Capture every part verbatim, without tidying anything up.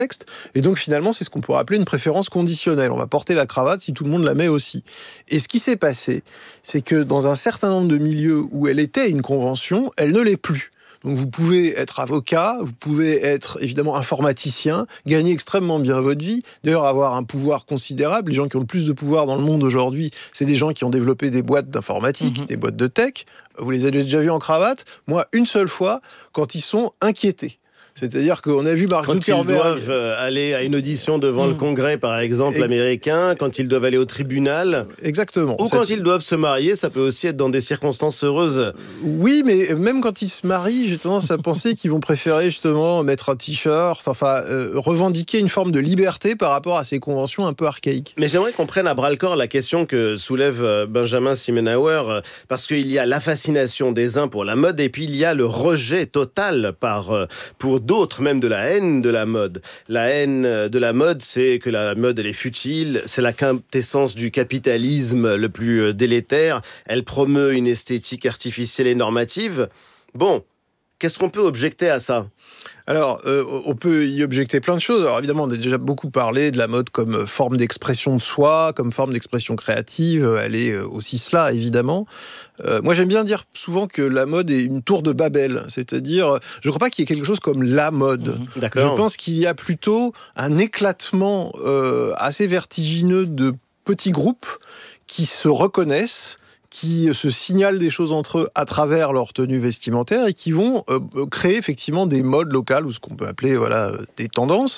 contexte. Et donc, finalement, c'est ce qu'on pourrait appeler une préférence conditionnelle. On va porter la cravate si tout le monde la met aussi. Et ce qui s'est passé, c'est que dans un certain nombre de milieux où elle était une convention, elle ne l'est plus. Donc vous pouvez être avocat, vous pouvez être évidemment informaticien, gagner extrêmement bien votre vie, d'ailleurs avoir un pouvoir considérable. Les gens qui ont le plus de pouvoir dans le monde aujourd'hui, c'est des gens qui ont développé des boîtes d'informatique, mmh. des boîtes de tech. Vous les avez déjà vus en cravate ? Moi, une seule fois, quand ils sont inquiétés. C'est-à-dire qu'on a vu Mark quand Zuckerberg... Quand ils doivent aller à une audition devant mmh. le Congrès, par exemple, Ex- américain, quand ils doivent aller au tribunal... Exactement. Ou quand ils doivent se marier, ça peut aussi être dans des circonstances heureuses. Oui, mais même quand ils se marient, j'ai tendance à penser qu'ils vont préférer justement mettre un t-shirt, enfin, euh, revendiquer une forme de liberté par rapport à ces conventions un peu archaïques. Mais j'aimerais qu'on prenne à bras-le-corps la question que soulève Benjamin Simenauer, parce qu'il y a la fascination des uns pour la mode, et puis il y a le rejet total par, pour d'autres, même de la haine de la mode. La haine de la mode, c'est que la mode, elle est futile, c'est la quintessence du capitalisme le plus délétère, elle promeut une esthétique artificielle et normative. Bon, qu'est-ce qu'on peut objecter à ça ? Alors, euh, on peut y objecter plein de choses. Alors évidemment, on a déjà beaucoup parlé de la mode comme forme d'expression de soi, comme forme d'expression créative. Elle est aussi cela, évidemment. Euh, moi, j'aime bien dire souvent que la mode est une tour de Babel. C'est-à-dire, je ne crois pas qu'il y ait quelque chose comme la mode. Mmh, d'accord. Je pense qu'il y a plutôt un éclatement euh, assez vertigineux de petits groupes qui se reconnaissent, qui se signalent des choses entre eux à travers leur tenue vestimentaire et qui vont euh, créer effectivement des modes locales ou ce qu'on peut appeler voilà, des tendances.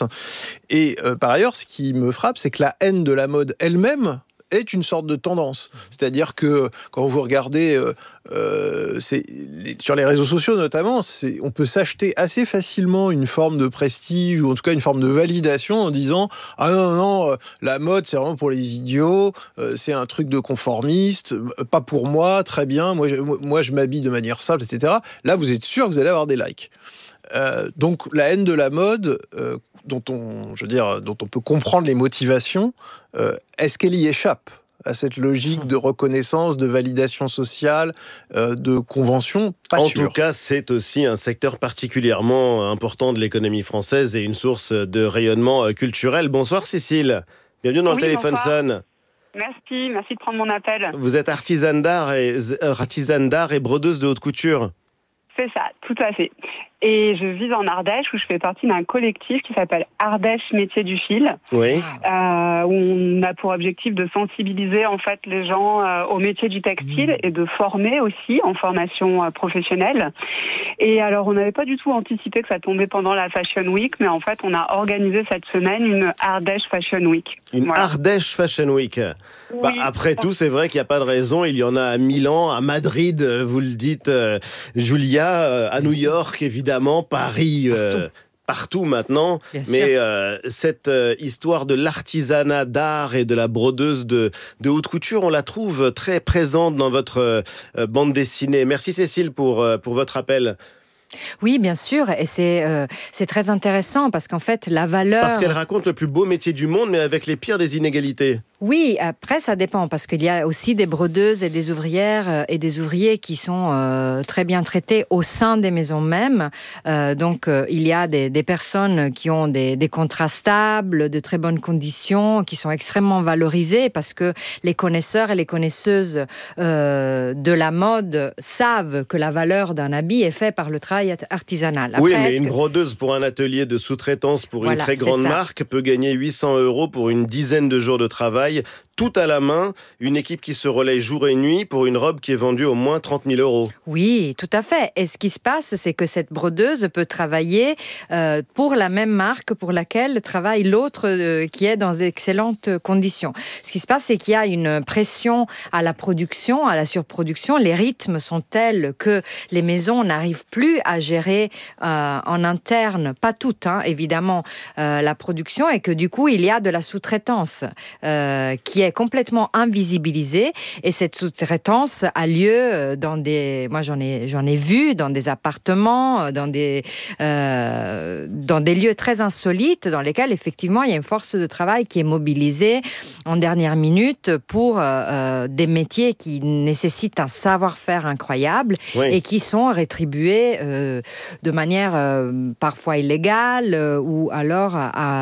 Et euh, par ailleurs, ce qui me frappe, c'est que la haine de la mode elle-même est une sorte de tendance. C'est-à-dire que quand vous regardez euh, euh, c'est, les, sur les réseaux sociaux notamment, c'est, on peut s'acheter assez facilement une forme de prestige ou en tout cas une forme de validation en disant « Ah non, non, non, euh, la mode c'est vraiment pour les idiots, euh, c'est un truc de conformiste, euh, pas pour moi, très bien, moi je, moi je m'habille de manière simple, et cetera » Là, vous êtes sûr que vous allez avoir des likes. Euh, donc la haine de la mode, euh, dont on, je veux dire, dont on peut comprendre les motivations, euh, est-ce qu'elle y échappe à cette logique de reconnaissance, de validation sociale, euh, de convention ? Pas en sûr. tout cas, c'est aussi un secteur particulièrement important de l'économie française et une source de rayonnement culturel. Bonsoir Cécile, bienvenue dans oui, le téléphone bonsoir. sonne. Merci, merci de prendre mon appel. Vous êtes artisane d'art et, euh, artisane d'art et brodeuse de haute couture. C'est ça, tout à fait. Et je vis en Ardèche où je fais partie d'un collectif qui s'appelle Ardèche Métiers du Fil. Oui. Euh, où on a pour objectif de sensibiliser en fait les gens euh, au métier du textile mmh. et de former aussi en formation euh, professionnelle. Et alors on n'avait pas du tout anticipé que ça tombait pendant la Fashion Week, mais en fait on a organisé cette semaine une Ardèche Fashion Week. Une voilà. Ardèche Fashion Week. Oui. Bah, après tout, c'est vrai qu'il n'y a pas de raison. Il y en a à Milan, à Madrid, vous le dites, euh, Julia, euh, à New York, évidemment. Paris, euh, partout. partout maintenant. Bien Mais euh, cette euh, histoire de l'artisanat d'art et de la brodeuse de, de haute couture, on la trouve très présente dans votre euh, bande dessinée. Merci Cécile pour, euh, pour votre appel. Oui, bien sûr, et c'est, euh, c'est très intéressant parce qu'en fait, la valeur... Parce qu'elle raconte le plus beau métier du monde, mais avec les pires des inégalités. Oui, après, ça dépend, parce qu'il y a aussi des brodeuses et des ouvrières et des ouvriers qui sont euh, très bien traités au sein des maisons mêmes. Euh, donc, euh, il y a des, des personnes qui ont des, des contrats stables, de très bonnes conditions, qui sont extrêmement valorisées, parce que les connaisseurs et les connaisseuses euh, de la mode savent que la valeur d'un habit est faite par le travail artisanal. Après, oui, mais une brodeuse pour un atelier de sous-traitance pour voilà, une très grande marque peut gagner huit cents euros pour une dizaine de jours de travail, tout à la main, une équipe qui se relaye jour et nuit pour une robe qui est vendue au moins trente mille euros. Oui, tout à fait. Et ce qui se passe, c'est que cette brodeuse peut travailler euh, pour la même marque pour laquelle travaille l'autre euh, qui est dans d'excellentes conditions. Ce qui se passe, c'est qu'il y a une pression à la production, à la surproduction. Les rythmes sont tels que les maisons n'arrivent plus à gérer euh, en interne, pas toutes, hein, évidemment, euh, la production, et que du coup, il y a de la sous-traitance euh, qui est complètement invisibilisée. Et cette sous-traitance a lieu dans des... Moi, j'en ai, j'en ai vu dans des appartements, dans des, euh, dans des lieux très insolites, dans lesquels, effectivement, il y a une force de travail qui est mobilisée en dernière minute pour euh, des métiers qui nécessitent un savoir-faire incroyable oui. et qui sont rétribués euh, de manière euh, parfois illégale euh, ou alors à